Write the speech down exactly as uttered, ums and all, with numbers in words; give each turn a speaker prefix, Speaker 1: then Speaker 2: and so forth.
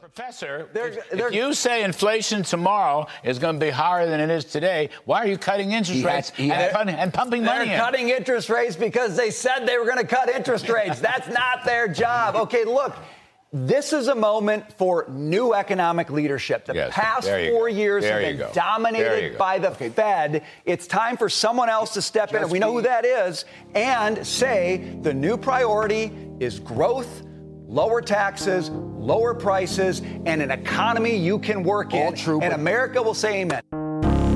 Speaker 1: Professor,
Speaker 2: they're,
Speaker 1: if,
Speaker 2: they're,
Speaker 1: if you say inflation tomorrow is going to be higher than it is today, why are you cutting interest rates
Speaker 2: has, and,
Speaker 1: had, and pumping money in?
Speaker 2: They're cutting interest rates because they said they were going to cut interest rates. That's not their job. Okay, look. This is a moment for new economic leadership. The
Speaker 1: yes,
Speaker 2: past four
Speaker 1: go.
Speaker 2: years
Speaker 1: there
Speaker 2: have been
Speaker 1: go.
Speaker 2: dominated by the okay. Fed. It's time for someone else to step Just in, and we know who that is, and say the new priority is growth, lower taxes, lower prices, and an economy you can work
Speaker 3: All
Speaker 2: in.
Speaker 3: true,
Speaker 2: and America will say amen.